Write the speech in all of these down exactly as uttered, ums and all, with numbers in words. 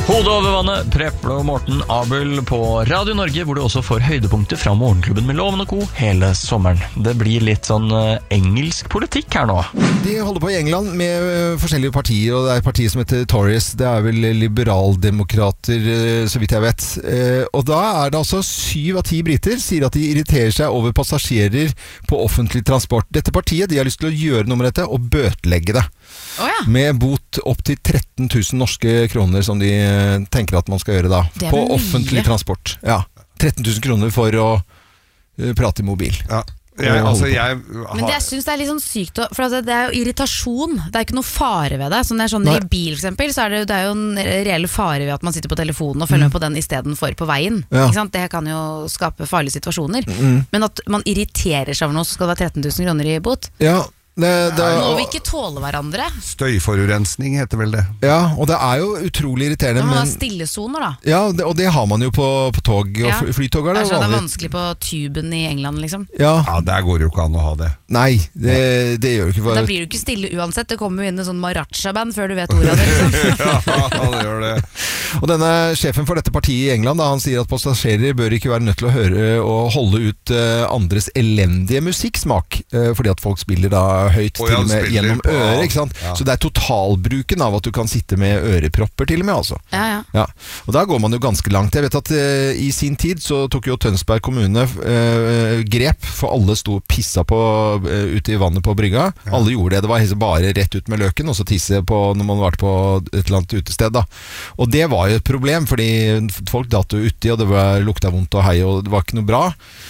Hodet over vannet, Preple og Morten Abel på Radio Norge, hvor du også får høydepunkter fra Morgenklubben med Loven og Co. hele sommeren. Det blir litt sånn uh, engelsk politikk her nå. De holder på i England med uh, forskjellige partier, og det er et parti som heter Tories. Det er vel liberaldemokrater, uh, så vidt jeg vet. Uh, og da er det altså syv av ti briter sier at de irriterer seg over passasjerer på offentlig transport. Dette partiet, de har lyst til å gjøre noe med dette og bøtelegge det. Oh, ja. Med bot opp til tretten tusen norske kroner som de tenker at man skal gjøre da. På offentlig transport. Ja. tretten tusen kroner for å uh, prate i mobil. Ja. Jeg, altså, jeg har... Men det, jeg synes det er litt sånn sykt, for altså, det er jo irritasjon. Det er ikke noe fare ved det. Sånn, det er sånn, I bil for eksempel, så er det, det er jo en reell fare ved at man sitter på telefonen og følger mm. med på den i stedet for på veien. Ja. Ikke sant? Det kan jo skape farlige situasjoner. Mm. Men at man irriterer seg over noe, så skal det være tretten tusen kroner i bot. Ja. Det, det, Må vi ikke tåle hverandre? Støyforurensning heter vel det. Ja, og det er jo utrolig irriterende. Man må ha men... stillesoner da. Ja, det, og det har man jo på, på tog og ja. flytog. Er det, det er vanskelig på tuben i England liksom. Ja, ja der går det jo ikke an å ha det. Nei, det, det gjør det ikke. For... Da blir du ikke stille uansett. Det kommer jo inn en sånn maracha-band før du vet ordet av det liksom. Ja, det gjør det. Og denne sjefen for dette partiet i England, da, han sier at passasjerer bør ikke være nødt til å høre og holde ut uh, andres elendige musikksmak, uh, fordi at folk spiller da høyt oh, ja, til og med gjennom på, øret, ikke sant? Ja. Så det er totalbruken av at du kan sitte med ørepropper til og med, altså. Ja, ja. Ja. Og der går man jo ganske langt. Jeg vet at uh, i sin tid så tok jo Tønsberg kommune uh, grep, for alle sto og pissa på, uh, ute i vannet på brygga. Ja. Alle gjorde det. Det var bare rett ut med løken, og så tisse på når man var på et eller annet utested da. Og det var jo et problem, fordi folk datt jo uti, og det var, lukta vondt og hei, og det var ikke noe bra.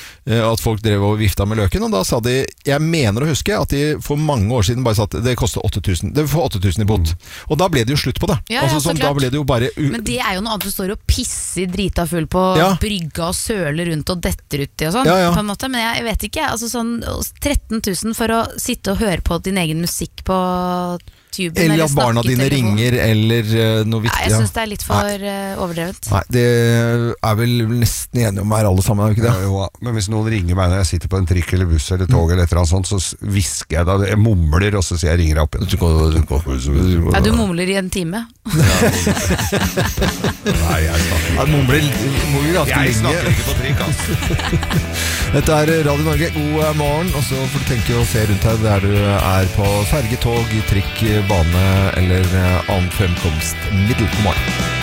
At folk drev og vifta med løken, og da sa de, jeg mener å huske at de for mange år siden bare sa at det kostet åtte tusen, det får åtte tusen i bot, mm. og da ble det jo slutt på det. Ja, altså, ja, sånn, da ble det jo bare u- Men det er jo noe annet, du står og pisser drita full på ja. brygga og søler rundt og detter uti og sånn, ja, ja. på en måte, men jeg, jeg vet ikke, altså sånn tretten tusen for å sitte og høre på din egen musikk på tuben, eller at barna dine ringer, eller uh, noe viktig. Ja, jeg synes det er litt for uh, overdrevet. Nei, det er vel nesten enige om her alle sammen, er det ikke det? Ja, jo, men hvis noen ringer meg når jeg sitter på en trikk eller buss eller tog mm. eller et eller annet sånt, så visker jeg da, jeg mumler, og så sier jeg ringer opp igjen. Ja, du mumler i en time. Nei, jeg snakker ikke. Mumler, mumler ganske jeg snakker ikke på trikk, altså. Dette er Radio Norge, god morgen, og så får du tenke og se rundt her der du er på ferge, tog, trikk, bane eller annen fremkomstmiddel. God morgen.